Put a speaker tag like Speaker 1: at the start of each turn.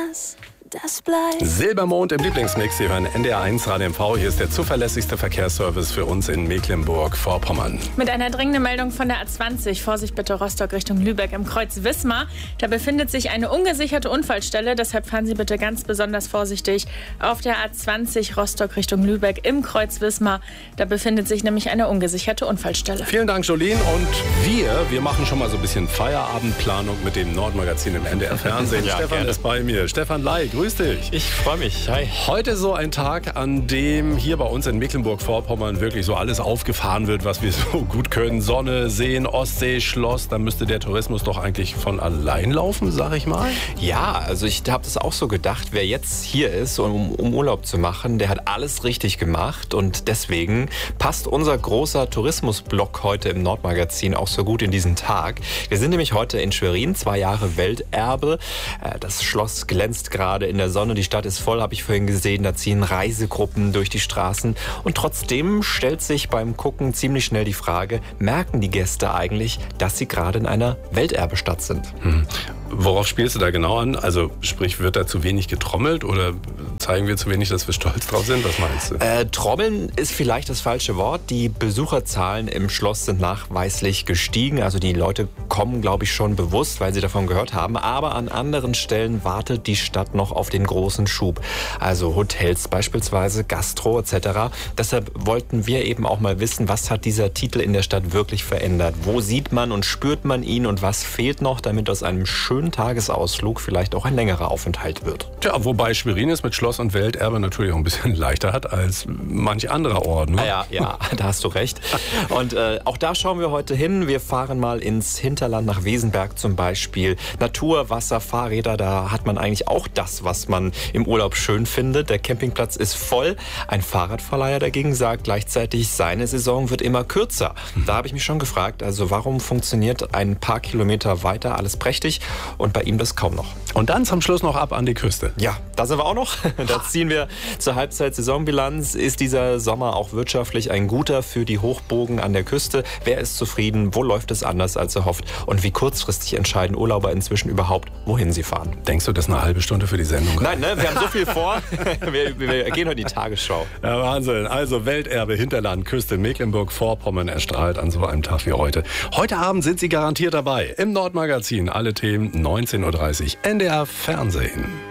Speaker 1: was, das bleibt.
Speaker 2: Silbermond im Lieblingsmix. Sie hören NDR1 Radio MV. Hier ist der zuverlässigste Verkehrsservice für uns in Mecklenburg-Vorpommern.
Speaker 3: Mit einer dringenden Meldung von der A20. Vorsicht bitte Rostock Richtung Lübeck im Kreuz Wismar. Da befindet sich eine ungesicherte Unfallstelle. Deshalb fahren Sie bitte ganz besonders vorsichtig auf der A20 Rostock Richtung Lübeck im Kreuz Wismar. Da befindet sich nämlich eine ungesicherte Unfallstelle.
Speaker 2: Vielen Dank, Jolene. Und wir machen schon mal so ein bisschen Feierabendplanung mit dem Nordmagazin im NDR-Fernsehen.
Speaker 4: Ja,
Speaker 2: Stefan
Speaker 4: gerne.
Speaker 2: ist bei mir. Stefan Ley, grüß dich.
Speaker 4: Ich freue mich. Hi.
Speaker 2: Heute so ein Tag, an dem hier bei uns in Mecklenburg-Vorpommern wirklich so alles aufgefahren wird, was wir so gut können. Sonne, Seen, Ostsee, Schloss. Da müsste der Tourismus doch eigentlich von allein laufen, sag ich mal.
Speaker 4: Ja, also ich habe das auch so gedacht. Wer jetzt hier ist, um Urlaub zu machen, der hat alles richtig gemacht. Und deswegen passt unser großer Tourismusblock heute im Nordmagazin auch so gut in diesen Tag. Wir sind nämlich heute in Schwerin, 2 Jahre Welterbe. Das Schloss glänzt gerade in der Sonne. Die Stadt ist voll, habe ich vorhin gesehen. Da ziehen Reisegruppen durch die Straßen. Und trotzdem stellt sich beim Gucken ziemlich schnell die Frage, merken die Gäste eigentlich, dass sie gerade in einer Welterbestadt sind?
Speaker 2: Worauf spielst du da genau an? Also sprich, wird da zu wenig getrommelt oder zeigen wir zu wenig, dass wir stolz drauf sind? Was meinst du?
Speaker 4: Trommeln ist vielleicht das falsche Wort. Die Besucherzahlen im Schloss sind nachweislich gestiegen. Also die Leute kommen, glaube ich, schon bewusst, weil sie davon gehört haben. Aber an anderen Stellen wartet die Stadt noch auf den großen Schub. Also Hotels beispielsweise, Gastro etc. Deshalb wollten wir eben auch mal wissen, was hat dieser Titel in der Stadt wirklich verändert? Wo sieht man und spürt man ihn und was fehlt noch, damit aus einem schönen Tagesausflug vielleicht auch ein längerer Aufenthalt wird?
Speaker 2: Tja, wobei Schwerin es mit Schloss und Welterbe natürlich auch ein bisschen leichter hat als manch anderer Ort. Ne?
Speaker 4: Ja, da hast du recht. Und auch da schauen wir heute hin. Wir fahren mal ins Hinterland nach Wesenberg zum Beispiel. Natur, Wasser, Fahrräder, da hat man eigentlich auch das, was man im Urlaub schön findet. Der Campingplatz ist voll. Ein Fahrradverleiher dagegen sagt gleichzeitig, seine Saison wird immer kürzer. Da habe ich mich schon gefragt, also warum funktioniert ein paar Kilometer weiter alles prächtig und bei ihm das kaum noch?
Speaker 2: Und dann zum Schluss noch ab an die Küste.
Speaker 4: Ja, da sind wir auch noch. Da ziehen wir zur Halbzeit-Saisonbilanz. Ist dieser Sommer auch wirtschaftlich ein guter für die Hochbogen an der Küste? Wer ist zufrieden? Wo läuft es anders als erhofft? Und wie kurzfristig entscheiden Urlauber inzwischen überhaupt, wohin sie fahren?
Speaker 2: Denkst du, das ist eine halbe Stunde für die Sendung?
Speaker 4: Nein, ne? Wir haben so viel vor. Wir gehen heute in die Tagesschau.
Speaker 2: Ja, Wahnsinn. Also Welterbe, Hinterland, Küste, Mecklenburg-Vorpommern erstrahlt an so einem Tag wie heute. Heute Abend sind Sie garantiert dabei. Im Nordmagazin alle Themen 19:30 Uhr. NDR Fernsehen.